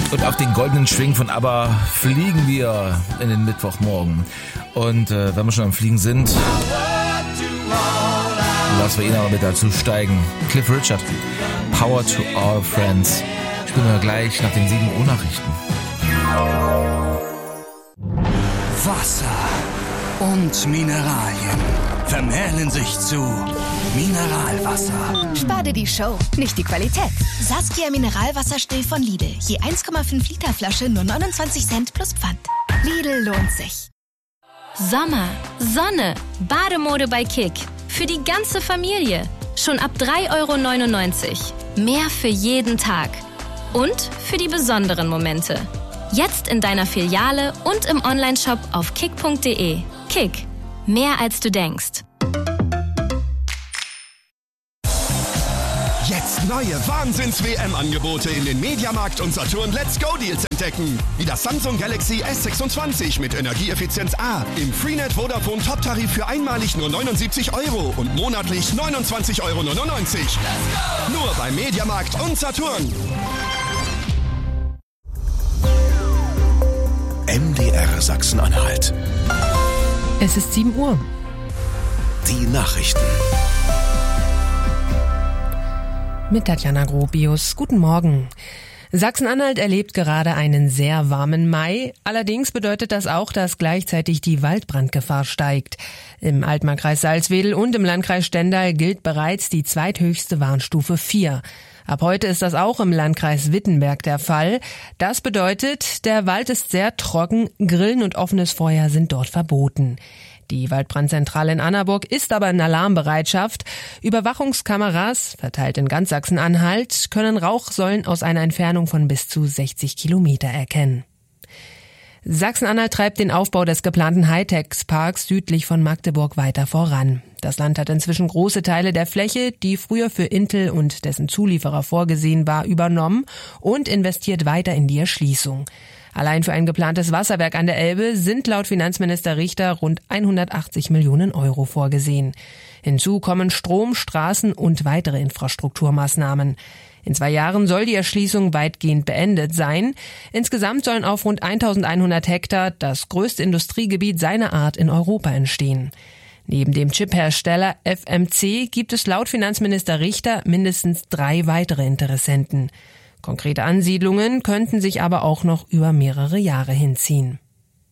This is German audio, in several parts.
Und auf den goldenen Schwingen von ABBA fliegen wir in den Mittwochmorgen. Und wenn wir schon am Fliegen sind, lassen wir ihn aber mit dazu steigen. Cliff Richard, Power to All Friends. Spielen wir gleich nach den 7 Uhr Nachrichten. Wasser und Mineralien vermählen sich zu Mineralwasser. Spar dir die Show, nicht die Qualität. Saskia Mineralwasserstill von Lidl. Je 1,5 Liter Flasche nur 29 Cent plus Pfand. Lidl lohnt sich. Sommer, Sonne, Bademode bei Kick. Für die ganze Familie. Schon ab 3,99 €. Mehr für jeden Tag. Und für die besonderen Momente. Jetzt in deiner Filiale und im Onlineshop auf kick.de. Kick. Mehr als du denkst. Jetzt neue Wahnsinns-WM-Angebote in den Mediamarkt und Saturn Let's Go Deals entdecken. Wie das Samsung Galaxy S26 mit Energieeffizienz A im Freenet Vodafone Top-Tarif für einmalig nur 79 € und monatlich 29,99 €. Nur bei Mediamarkt und Saturn. MDR Sachsen-Anhalt. Es ist 7 Uhr. Die Nachrichten. Mit Tatjana Gropius. Guten Morgen. Sachsen-Anhalt erlebt gerade einen sehr warmen Mai. Allerdings bedeutet das auch, dass gleichzeitig die Waldbrandgefahr steigt. Im Altmarkkreis Salzwedel und im Landkreis Stendal gilt bereits die zweithöchste Warnstufe 4. Ab heute ist das auch im Landkreis Wittenberg der Fall. Das bedeutet, der Wald ist sehr trocken, Grillen und offenes Feuer sind dort verboten. Die Waldbrandzentrale in Annaburg ist aber in Alarmbereitschaft. Überwachungskameras, verteilt in ganz Sachsen-Anhalt, können Rauchsäulen aus einer Entfernung von bis zu 60 Kilometer erkennen. Sachsen-Anhalt treibt den Aufbau des geplanten Hightech-Parks südlich von Magdeburg weiter voran. Das Land hat inzwischen große Teile der Fläche, die früher für Intel und dessen Zulieferer vorgesehen war, übernommen und investiert weiter in die Erschließung. Allein für ein geplantes Wasserwerk an der Elbe sind laut Finanzminister Richter rund 180 Millionen € vorgesehen. Hinzu kommen Strom, Straßen und weitere Infrastrukturmaßnahmen. In 2 Jahren soll die Erschließung weitgehend beendet sein. Insgesamt sollen auf rund 1100 Hektar das größte Industriegebiet seiner Art in Europa entstehen. Neben dem Chiphersteller FMC gibt es laut Finanzminister Richter mindestens 3 weitere Interessenten. Konkrete Ansiedlungen könnten sich aber auch noch über mehrere Jahre hinziehen.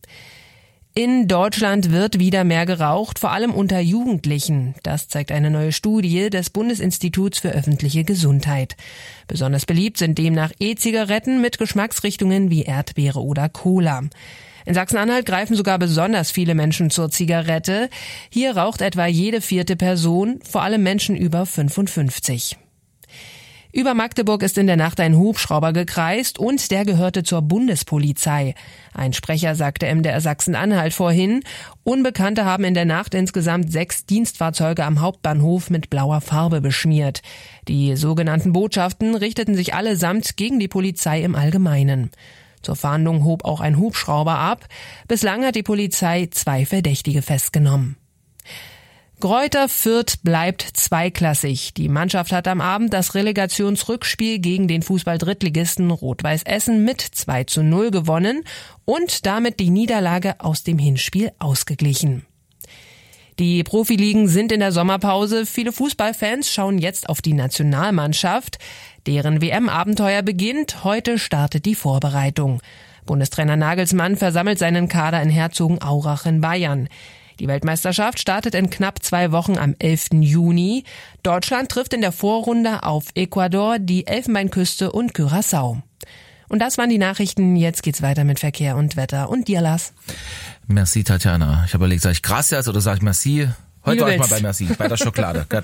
In Deutschland wird wieder mehr geraucht, vor allem unter Jugendlichen. Das zeigt eine neue Studie des Bundesinstituts für öffentliche Gesundheit. Besonders beliebt sind demnach E-Zigaretten mit Geschmacksrichtungen wie Erdbeere oder Cola. In Sachsen-Anhalt greifen sogar besonders viele Menschen zur Zigarette. Hier raucht etwa jede 4. Person, vor allem Menschen über 55. Über Magdeburg ist in der Nacht ein Hubschrauber gekreist und der gehörte zur Bundespolizei. Ein Sprecher sagte MDR Sachsen-Anhalt vorhin, Unbekannte haben in der Nacht insgesamt 6 Dienstfahrzeuge am Hauptbahnhof mit blauer Farbe beschmiert. Die sogenannten Botschaften richteten sich allesamt gegen die Polizei im Allgemeinen. Zur Fahndung hob auch ein Hubschrauber ab. Bislang hat die Polizei 2 Verdächtige festgenommen. Greuther Fürth bleibt zweiklassig. Die Mannschaft hat am Abend das Relegationsrückspiel gegen den Fußball-Drittligisten Rot-Weiß Essen mit 2:0 gewonnen und damit die Niederlage aus dem Hinspiel ausgeglichen. Die Profiligen sind in der Sommerpause. Viele Fußballfans schauen jetzt auf die Nationalmannschaft. Deren WM-Abenteuer beginnt. Heute startet die Vorbereitung. Bundestrainer Nagelsmann versammelt seinen Kader in Herzogenaurach in Bayern. Die Weltmeisterschaft startet in knapp 2 Wochen am 11. Juni. Deutschland trifft in der Vorrunde auf Ecuador, die Elfenbeinküste und Curaçao. Und das waren die Nachrichten. Jetzt geht's weiter mit Verkehr und Wetter. Und dir, Lars. Merci, Tatjana. Ich habe überlegt, sage ich gracias oder sage ich merci? Heute war ich mal bei merci, bei der Schokolade. Gott.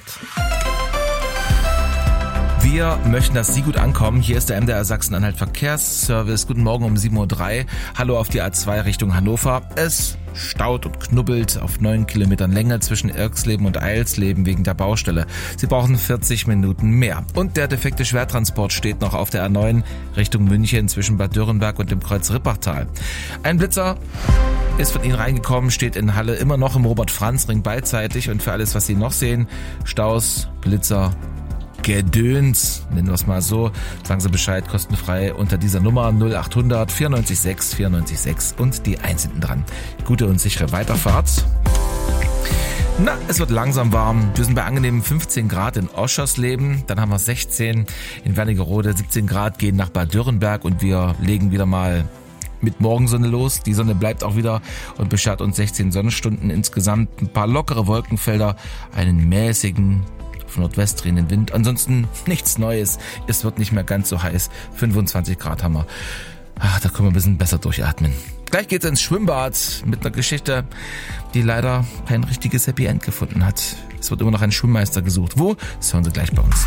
Wir möchten, dass Sie gut ankommen. Hier ist der MDR Sachsen-Anhalt Verkehrsservice. Guten Morgen um 7:03 Uhr. Hallo auf die A2 Richtung Hannover. Es staut und knubbelt auf 9 Kilometern Länge zwischen Irxleben und Eilsleben wegen der Baustelle. Sie brauchen 40 Minuten mehr. Und der defekte Schwertransport steht noch auf der A9 Richtung München zwischen Bad Dürrenberg und dem Kreuz Rippachtal. Ein Blitzer ist von Ihnen reingekommen, steht in Halle immer noch im Robert-Franz-Ring beidseitig. Und für alles, was Sie noch sehen, Staus, Blitzer, Gedöns, nennen wir es mal so. Sagen Sie Bescheid, kostenfrei unter dieser Nummer 0800 94 6 94 6 und die 1 hinten dran. Gute und sichere Weiterfahrt. Na, es wird langsam warm. Wir sind bei angenehmen 15 Grad in Oschersleben. Dann haben wir 16 in Wernigerode, 17 Grad gehen nach Bad Dürrenberg und wir legen wieder mal mit Morgensonne los. Die Sonne bleibt auch wieder und beschert uns 16 Sonnenstunden insgesamt. Ein paar lockere Wolkenfelder, einen mäßigen von Nordwest drehenden Wind. Ansonsten nichts Neues. Es wird nicht mehr ganz so heiß. 25 Grad haben wir. Da können wir ein bisschen besser durchatmen. Gleich geht's ins Schwimmbad mit einer Geschichte, die leider kein richtiges Happy End gefunden hat. Es wird immer noch ein Schwimmmeister gesucht. Wo? Das hören Sie gleich bei uns.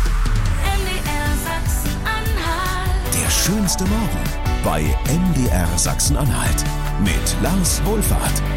Der schönste Morgen bei MDR Sachsen-Anhalt mit Lars Wohlfahrt.